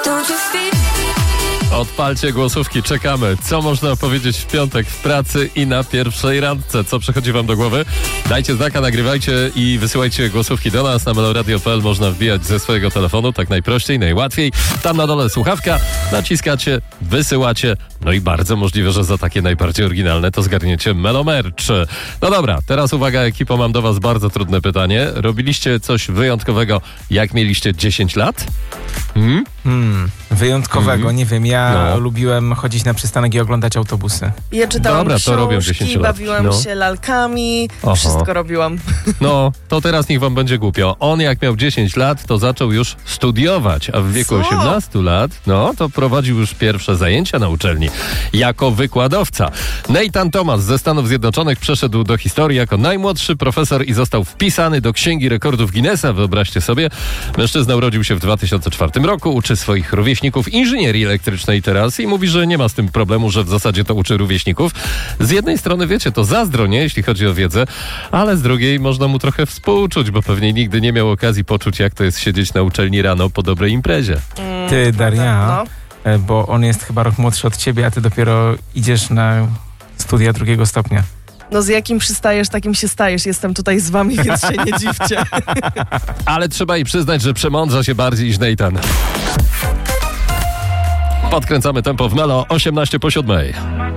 Odpalcie głosówki, czekamy. Co można powiedzieć w piątek w pracy i na pierwszej randce? Co przychodzi wam do głowy? Dajcie znaka, nagrywajcie i wysyłajcie głosówki do nas. Na meloradio.pl można wbijać ze swojego telefonu, tak najprościej, najłatwiej. Tam na dole słuchawka, naciskacie, wysyłacie. No i bardzo możliwe, że za takie najbardziej oryginalne to zgarniecie Melomerch. No dobra, teraz uwaga ekipo, mam do was bardzo trudne pytanie. Robiliście coś wyjątkowego, jak mieliście 10 lat? Wyjątkowego, nie wiem, ja lubiłem chodzić na przystanek i oglądać autobusy. Ja czytałam Dobra, to robią 10 książki, lat. bawiłam się lalkami, wszystko robiłam. No, to teraz niech wam będzie głupio. On jak miał 10 lat, to zaczął już studiować, a w wieku 18 lat, to prowadził już pierwsze zajęcia na uczelni jako wykładowca. Nathan Thomas ze Stanów Zjednoczonych przeszedł do historii jako najmłodszy profesor i został wpisany do Księgi Rekordów Guinnessa, wyobraźcie sobie. Mężczyzna urodził się w 2004 roku, uczy swoich rówieśników inżynierii elektrycznej teraz i mówi, że nie ma z tym problemu, że w zasadzie to uczy rówieśników. Z jednej strony, wiecie, to zazdro, nie, jeśli chodzi o wiedzę, ale z drugiej można mu trochę współczuć, bo pewnie nigdy nie miał okazji poczuć, jak to jest siedzieć na uczelni rano po dobrej imprezie. Ty, Daria, bo on jest chyba rok młodszy od ciebie, a ty dopiero idziesz na studia 2. stopnia. No z jakim przystajesz, takim się stajesz. Jestem tutaj z wami, więc się nie dziwcie. Ale trzeba jej przyznać, że przemądrza się bardziej niż Nathan. Podkręcamy tempo w Melo, 8:18.